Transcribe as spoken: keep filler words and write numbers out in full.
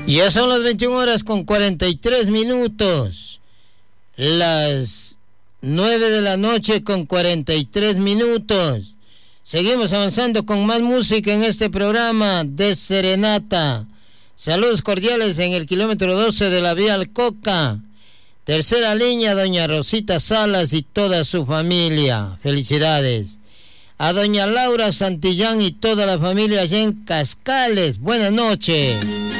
Ya son las veintiuna horas con cuarenta y tres minutos. Las nueve de la noche con cuarenta y tres minutos. Seguimos avanzando con más música en este programa de Serenata. Saludos cordiales en el kilómetro doce de la vía Alcoca. Tercera línea, doña Rosita Salas y toda su familia. Felicidades. A doña Laura Santillán y toda la familia allá en Cascales. Buenas noches.